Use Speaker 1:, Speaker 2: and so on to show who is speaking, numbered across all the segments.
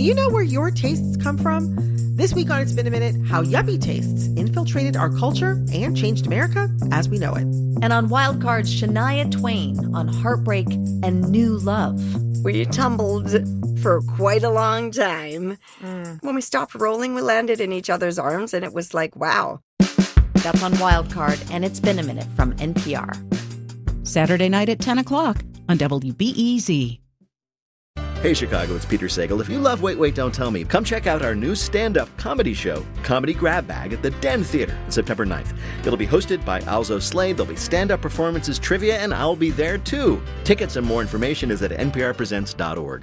Speaker 1: you know where your tastes come from? This week on It's Been a Minute, how yuppie tastes infiltrated our culture and changed America as we know it.
Speaker 2: And on Wildcard, Shania Twain on heartbreak and new love.
Speaker 3: We tumbled for quite a long time. When we stopped rolling, we landed in each other's arms, and it was like, wow.
Speaker 2: That's on Wildcard, and It's Been a Minute from NPR.
Speaker 4: Saturday night at 10 o'clock on WBEZ.
Speaker 5: Hey Chicago, it's Peter Sagal. If you love Wait, Wait, Don't Tell Me, come check out our new stand-up comedy show, Comedy Grab Bag, at the Den Theater on September 9th. It'll be hosted by Alzo Slade, there'll be stand-up performances, trivia, and I'll be there too. Tickets and more information is at nprpresents.org.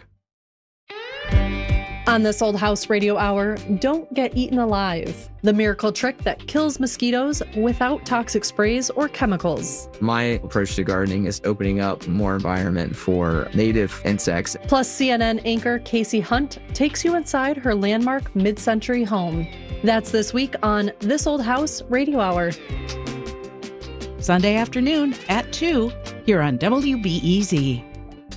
Speaker 6: On This Old House Radio Hour, don't get eaten alive. The miracle trick that kills mosquitoes without toxic sprays or chemicals.
Speaker 7: My approach to gardening is opening up more environment for native insects.
Speaker 6: Plus, CNN anchor Casey Hunt takes you inside her landmark mid-century home. That's this week on This Old House Radio Hour.
Speaker 4: Sunday afternoon at 2 here on WBEZ.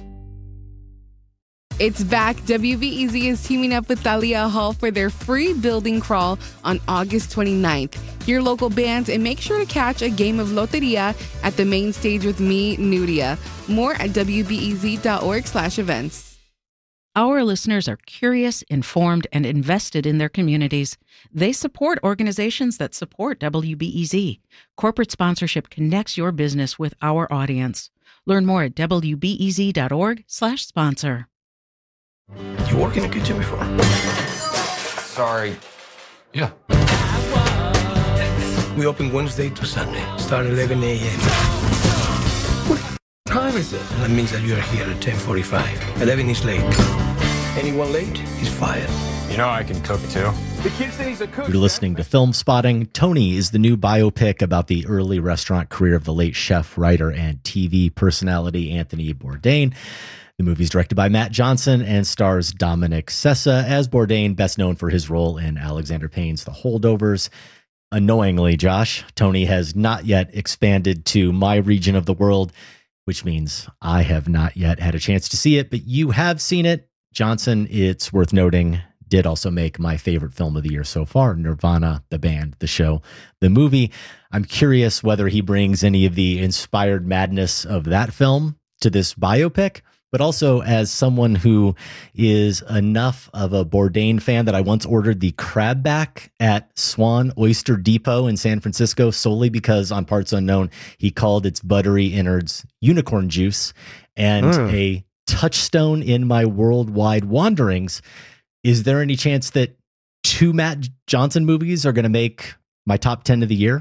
Speaker 8: It's back. WBEZ is teaming up with Thalia Hall for their free building crawl on August 29th. Hear local bands and make sure to catch a game of Loteria at the main stage with me, Nudia. More at WBEZ.org/events.
Speaker 4: Our listeners are curious, informed, and invested in their communities. They support organizations that support WBEZ. Corporate sponsorship connects your business with our audience. Learn more at WBEZ.org/sponsor.
Speaker 9: You worked in the kitchen before?
Speaker 10: Sorry.
Speaker 9: Yeah. We open Wednesday to Sunday. Start 11 a.m. What time is it? That means that you are here at 10:45. 11 is late. Anyone late is fired.
Speaker 10: You know I can cook too.
Speaker 9: The kid said he's a cook.
Speaker 11: You're listening to Film Spotting. Tony is the new biopic about the early restaurant career of the late chef, writer, and TV personality Anthony Bourdain. The movie's directed by Matt Johnson and stars Dominic Sessa as Bourdain, best known for his role in Alexander Payne's The Holdovers. Annoyingly, Josh, Tony has not yet expanded to my region of the world, which means I have not yet had a chance to see it, but you have seen it. Johnson, it's worth noting, did also make my favorite film of the year so far, Nirvana, the band, the show, the movie. I'm curious whether he brings any of the inspired madness of that film to this biopic. But also as someone who is enough of a Bourdain fan that I once ordered the crab back at Swan Oyster Depot in San Francisco solely because on Parts Unknown, he called its buttery innards unicorn juice. And a touchstone in my worldwide wanderings, is there any chance that 2 Matt Johnson movies are going to make my top 10 of the year?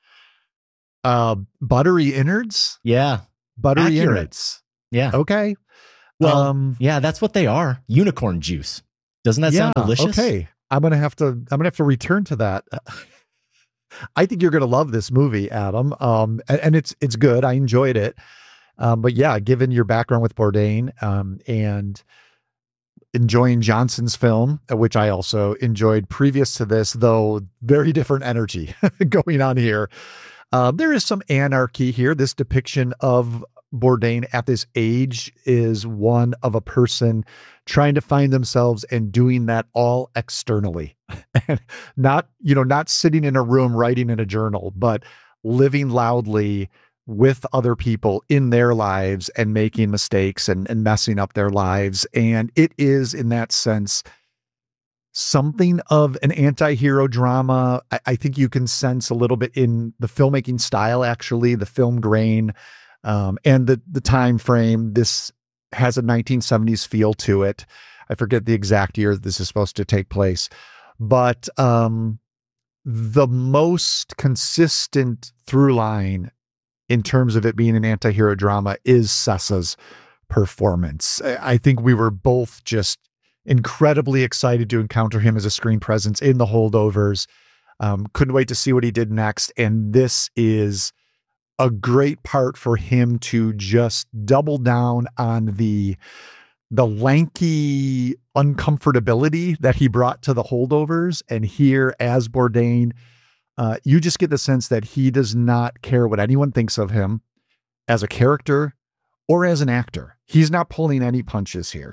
Speaker 12: Buttery innards?
Speaker 11: Yeah.
Speaker 12: Buttery
Speaker 11: Accurate.
Speaker 12: innards.
Speaker 11: Yeah.
Speaker 12: Okay.
Speaker 11: Well, yeah, that's what they are. Unicorn juice. Doesn't that sound delicious?
Speaker 12: Okay. I'm gonna have to return to that. I think you're gonna love this movie, Adam. And it's good. I enjoyed it. But yeah, given your background with Bourdain, and enjoying Johnson's film, which I also enjoyed previous to this, though very different energy going on here. There is some anarchy here. This depiction of Bourdain at this age is one of a person trying to find themselves and doing that all externally, and not sitting in a room writing in a journal, but living loudly with other people in their lives and making mistakes and messing up their lives. And it is, in that sense, something of an anti-hero drama. I think you can sense a little bit in the filmmaking style, actually, the film grain, and the time frame. This has a 1970s feel to it. I forget the exact year this is supposed to take place, but the most consistent through line in terms of it being an anti-hero drama is Sessa's performance. I think we were both just incredibly excited to encounter him as a screen presence in The Holdovers. Couldn't wait to see what he did next. And this is a great part for him to just double down on the lanky uncomfortability that he brought to The Holdovers. And here as Bourdain, you just get the sense that he does not care what anyone thinks of him as a character or as an actor. He's not pulling any punches here.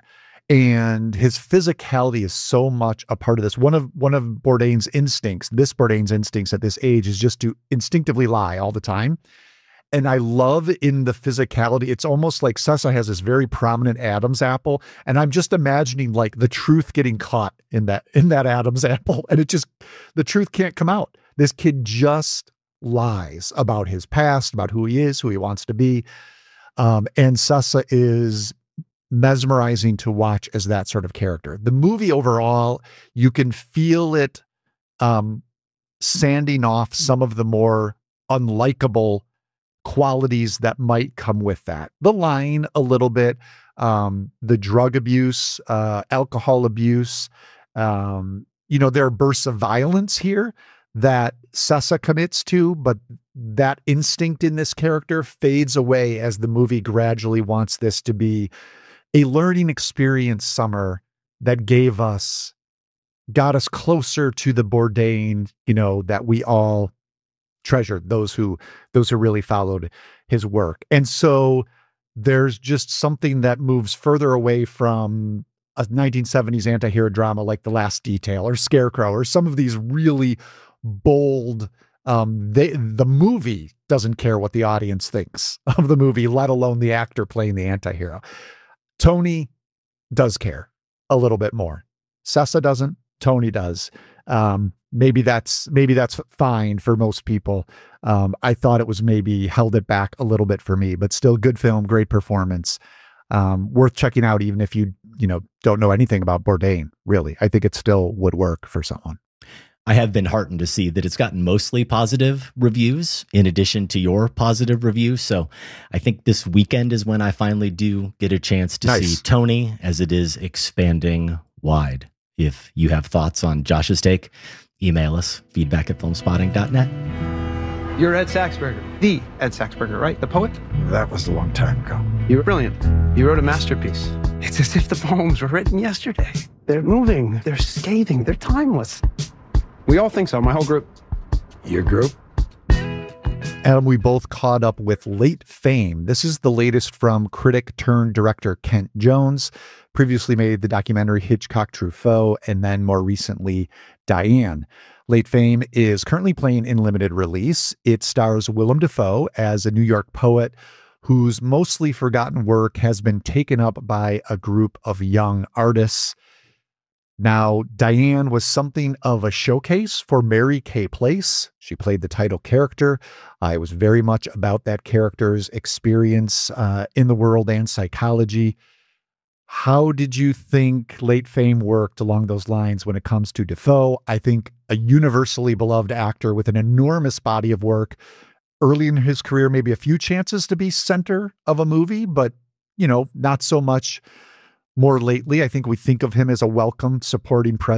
Speaker 12: And his physicality is so much a part of this. One of Bourdain's instincts at this age is just to instinctively lie all the time. And I love in the physicality, it's almost like Sessa has this very prominent Adam's apple. And I'm just imagining like the truth getting caught in that Adam's apple. And the truth can't come out. This kid just lies about his past, about who he is, who he wants to be. And Sessa is mesmerizing to watch as that sort of character. The movie overall, you can feel it sanding off some of the more unlikable qualities that might come with that. The lying a little bit, the drug abuse, alcohol abuse. There are bursts of violence here that Sessa commits to, but that instinct in this character fades away as the movie gradually wants this to be a learning experience summer that got us closer to the Bourdain, that we all treasured, those who really followed his work. And so there's just something that moves further away from a 1970s anti-hero drama like The Last Detail or Scarecrow or some of these really bold, the movie doesn't care what the audience thinks of the movie, let alone the actor playing the anti-hero. Tony does care a little bit more. Sessa doesn't. Tony does. Maybe that's fine for most people. I thought it was maybe held it back a little bit for me, but still good film, great performance. Worth checking out, even if you don't know anything about Bourdain, really. I think it still would work for someone.
Speaker 11: I have been heartened to see that it's gotten mostly positive reviews in addition to your positive review. So I think this weekend is when I finally do get a chance to see Tony, as it is expanding wide. If you have thoughts on Josh's take, email us, feedback@filmspotting.net.
Speaker 13: You're Ed Saxberger, the Ed Saxberger, right? The poet?
Speaker 14: That was a long time ago.
Speaker 13: You were brilliant. You wrote a masterpiece. It's as if the poems were written yesterday. They're moving, they're scathing, they're timeless. We all think so, my whole group.
Speaker 14: Your group?
Speaker 12: Adam, we both caught up with Late Fame. This is the latest from critic turned director Kent Jones. Previously made the documentary Hitchcock Truffaut, and then more recently, Diane. Late Fame is currently playing in limited release. It stars Willem Dafoe as a New York poet whose mostly forgotten work has been taken up by a group of young artists. Now, Diane was something of a showcase for Mary Kay Place. She played the title character. It was very much about that character's experience in the world and psychology. How did you think Late Fame worked along those lines when it comes to Dafoe? I think a universally beloved actor with an enormous body of work. Early in his career, maybe a few chances to be center of a movie, but, not so much more lately. I think we think of him as a welcome supporting presence.